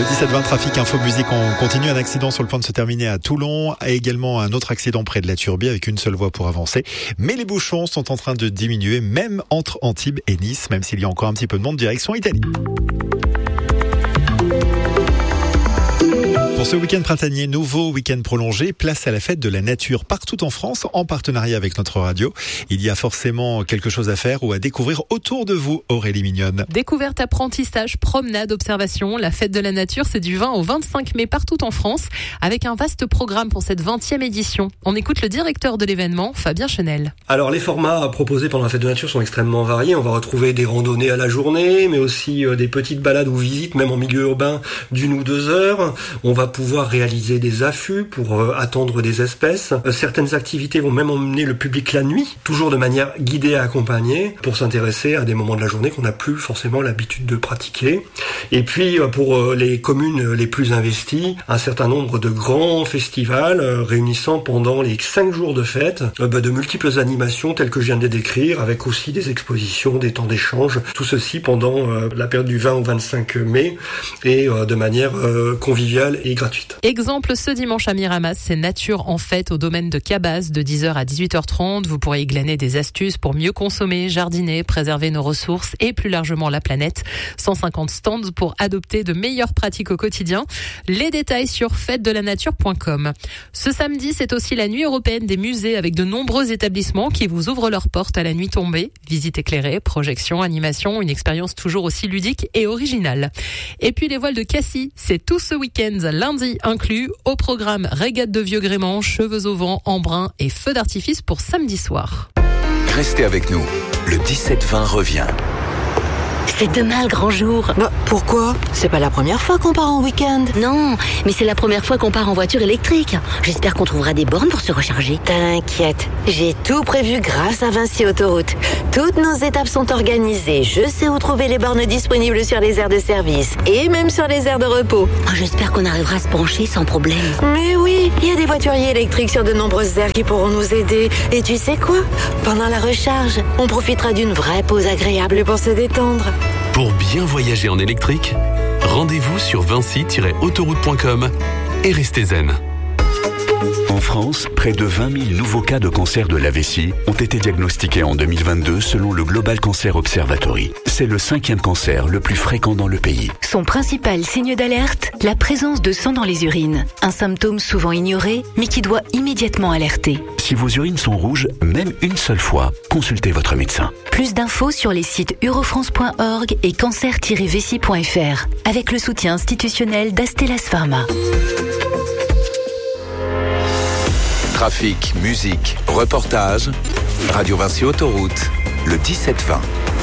Le 17-20 trafic, info, musique, on continue. Un accident sur le point de se terminer à Toulon. Et également un autre accident près de la Turbie avec une seule voie pour avancer. Mais les bouchons sont en train de diminuer, même entre Antibes et Nice, même s'il y a encore un petit peu de monde direction Italie. Pour ce week-end printanier, nouveau week-end prolongé, place à la fête de la nature partout en France, en partenariat avec notre radio. Il y a forcément quelque chose à faire ou à découvrir autour de vous, Aurélie Mignonne. Découverte, apprentissage, promenade, observation. La fête de la nature, c'est du 20 au 25 mai partout en France, avec un vaste programme pour cette 20e édition. On écoute le directeur de l'événement, Fabien Chenel. Alors les formats proposés pendant la fête de la nature sont extrêmement variés. On va retrouver des randonnées à la journée, mais aussi des petites balades ou visites, même en milieu urbain, d'1 ou 2 heures. On va pouvoir réaliser des affûts pour attendre des espèces. Certaines activités vont même emmener le public la nuit, toujours de manière guidée et accompagnée, pour s'intéresser à des moments de la journée qu'on n'a plus forcément l'habitude de pratiquer. Et puis pour les communes les plus investies, un certain nombre de grands festivals réunissant pendant les 5 jours de fête de multiples animations telles que je viens de les décrire, avec aussi des expositions, des temps d'échange, tout ceci pendant la période du 20 au 25 mai et de manière conviviale et gratuite. Exemple ce dimanche à Miramas, c'est Nature en fête au domaine de Cabas de 10h à 18h30. Vous pourrez y glaner des astuces pour mieux consommer, jardiner, préserver nos ressources et plus largement la planète. 150 stands pour adopter de meilleures pratiques au quotidien. Les détails sur fêtedelanature.com. Ce samedi, c'est aussi la nuit européenne des musées avec de nombreux établissements qui vous ouvrent leurs portes à la nuit tombée. Visite éclairée, projection, animation, une expérience toujours aussi ludique et originale. Et puis les voiles de Cassis, c'est tout ce week-end, lundi inclus, au programme régate de vieux gréement, cheveux au vent, embrun et feux d'artifice pour samedi soir. Restez avec nous, le 17-20 revient. C'est demain le grand jour. Bah, pourquoi ? C'est pas la première fois qu'on part en week-end. Non, mais c'est la première fois qu'on part en voiture électrique. J'espère qu'on trouvera des bornes pour se recharger. T'inquiète, j'ai tout prévu grâce à Vinci Autoroute. Toutes nos étapes sont organisées. Je sais où trouver les bornes disponibles sur les aires de service et même sur les aires de repos. Oh, j'espère qu'on arrivera à se brancher sans problème. Mais oui, il y a des voituriers électriques sur de nombreuses aires qui pourront nous aider. Et tu sais quoi ? Pendant la recharge, on profitera d'une vraie pause agréable pour se détendre. Pour bien voyager en électrique, rendez-vous sur vinci-autoroute.com et restez zen. En France, près de 20 000 nouveaux cas de cancer de la vessie ont été diagnostiqués en 2022 selon le Global Cancer Observatory. C'est le 5e cancer le plus fréquent dans le pays. Son principal signe d'alerte, la présence de sang dans les urines. Un symptôme souvent ignoré, mais qui doit immédiatement alerter. Si vos urines sont rouges, même une seule fois, consultez votre médecin. Plus d'infos sur les sites eurofrance.org et cancer-vessie.fr, avec le soutien institutionnel d'Astellas Pharma. Trafic, musique, reportage, Radio Vinci Autoroute, le 17-20.